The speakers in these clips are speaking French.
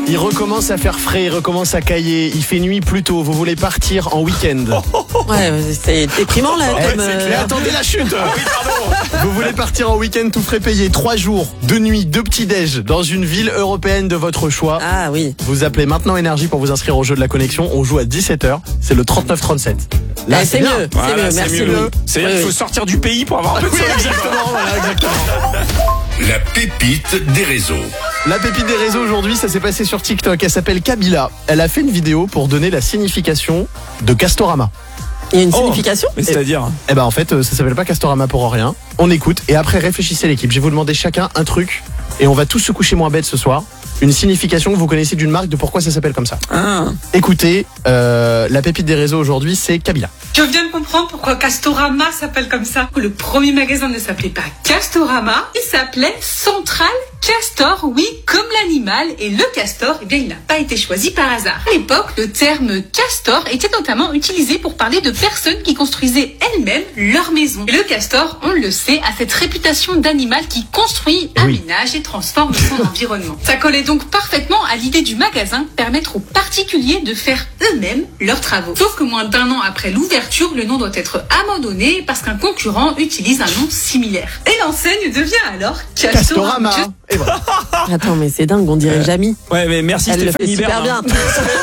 Il recommence à faire frais, il recommence à cailler, il fait nuit plus tôt, vous voulez partir en week-end. Ouais, c'est déprimant là. Mais attendez la chute. Oui, pardon. Vous voulez partir en week-end tout frais payé, 3 jours, 2 nuits, 2 petits-déj dans une ville européenne de votre choix. Ah oui. Vous appelez maintenant Énergie pour vous inscrire au jeu de la connexion. On joue à 17h, c'est le 39-37. Là, c'est mieux, c'est Voilà, mieux, c'est merci. mieux. C'est-à-dire qu'il faut sortir du pays pour avoir un peu de soleil. Exactement. La pépite des réseaux. La pépite des réseaux aujourd'hui, ça s'est passé sur TikTok. Elle s'appelle Kabila. Elle a fait une vidéo pour donner la signification de Castorama. Il y a une signification. Mais c'est-à-dire Eh ben en fait, ça s'appelle pas Castorama pour rien. On écoute et après réfléchissez l'équipe. Je vais vous demander chacun un truc et on va tous se coucher moins bête ce soir. Une signification que vous connaissez d'une marque de pourquoi ça s'appelle comme ça. Écoutez, la pépite des réseaux aujourd'hui, c'est Kabila. Je viens de comprendre pourquoi Castorama s'appelle comme ça. Le premier magasin ne s'appelait pas Castorama, il s'appelait Central Castor, oui, comme l'animal. Et le castor, eh bien, il n'a pas été choisi par hasard. À l'époque, le terme castor était notamment utilisé pour parler de personnes qui construisaient elles-mêmes leur maison. Et le castor, on le sait, a cette réputation d'animal qui construit, aménage et transforme son environnement. Ça collait donc parfaitement à l'idée du magasin, permettre aux particuliers de faire eux-mêmes leurs travaux. Sauf que moins d'1 an après l'ouverture, le nom doit être abandonné parce qu'un concurrent utilise un nom similaire. Et l'enseigne devient alors Castorama. Et voilà. Attends, mais c'est dingue, on dirait Jamie. Ouais, mais merci Elle le fait Stéphanie super Bern. bien.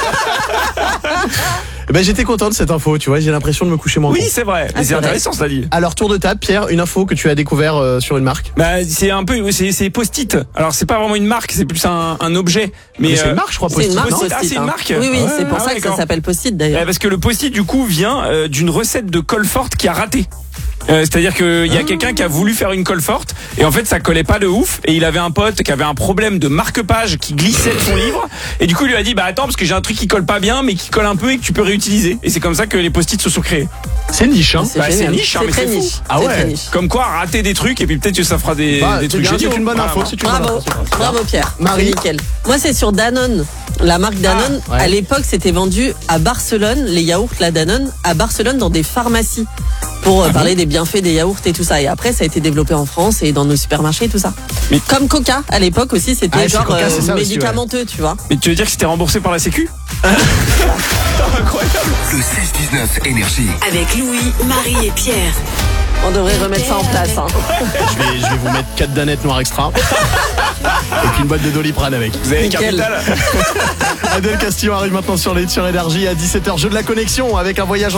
Ben j'étais content de cette info, tu vois, j'ai l'impression de me coucher moins Oui, con. c'est vrai. Mais c'est c'est vrai. intéressant, ça dit. Alors tour de table, Pierre, une info que tu as découvert sur une marque. Bah, c'est un peu, c'est Post-it. Alors, c'est pas vraiment une marque, c'est plus un objet. Mais c'est une marque, je crois. C'est une marque Post-it, non Post-it. c'est une hein. marque Oui, oui, Ouais, c'est pour ah ça ouais, que ça d'accord. s'appelle Post-it d'ailleurs. Parce que le Post-it, du coup, vient d'une recette de colle forte qui a raté. C'est-à-dire qu'il y a quelqu'un qui a voulu faire une colle forte et en fait ça collait pas de ouf et il avait un pote qui avait un problème de marque-page qui glissait de son livre et du coup il lui a dit bah attends parce que j'ai un truc qui colle pas bien mais qui colle un peu et que tu peux réutiliser et c'est comme ça que les post-it se sont créés. C'est niche, hein. Bah, c'est génial. niche, hein, mais très c'est fou. niche. Ah C'est ouais. très niche. Comme quoi rater des trucs et puis peut-être que ça fera des C'est trucs bien, géniaux. c'est une bonne info. Voilà. C'est une bonne Bravo, info. bravo Pierre. Marie. C'est nickel. Moi c'est sur Danone. La marque Danone, Ah, ouais. à l'époque c'était vendu à Barcelone, les yaourts la Danone, à Barcelone dans des pharmacies pour parler des bienfaits des yaourts et tout ça. Et après ça a été développé en France et dans nos supermarchés et tout ça. Mais- Comme Coca à l'époque aussi c'était Ah, c'est genre Coca, c'est ça aussi, médicamenteux, tu vois. Mais tu veux dire que c'était remboursé par la Sécu? Incroyable. Le 6-19 Énergie. Avec Louis, Marie et Pierre. On devrait remettre ça en place. Hein. Je vais vous mettre 4 danettes noires extra. Et puis une boîte de Doliprane avec. Vous avez Nickel. Capital? Adèle Castillon arrive maintenant sur les sur Énergie à 17h. Jeu de la connexion avec un voyage